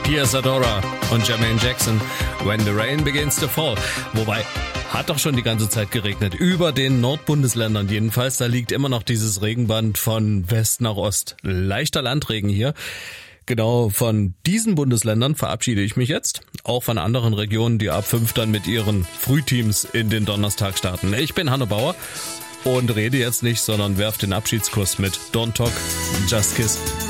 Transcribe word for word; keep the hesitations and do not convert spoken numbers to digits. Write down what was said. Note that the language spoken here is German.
Pia Zadora und Jermaine Jackson, When the Rain Begins to Fall. Wobei, hat doch schon die ganze Zeit geregnet. Über den Nordbundesländern jedenfalls. Da liegt immer noch dieses Regenband von West nach Ost. Leichter Landregen hier. Genau von diesen Bundesländern verabschiede ich mich jetzt. Auch von anderen Regionen, die ab fünf dann mit ihren Frühteams in den Donnerstag starten. Ich bin Hanno Bauer und rede jetzt nicht, sondern werf den Abschiedskuss mit Don't Talk, Just Kiss.